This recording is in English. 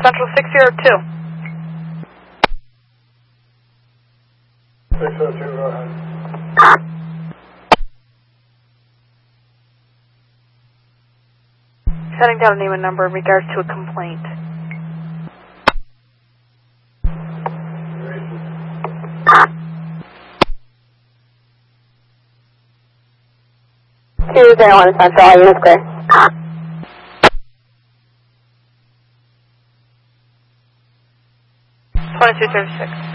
Central 602. 602, go ahead. Setting down a name and number in regards to a complaint. Two, 01 Central, all units clear. 2236.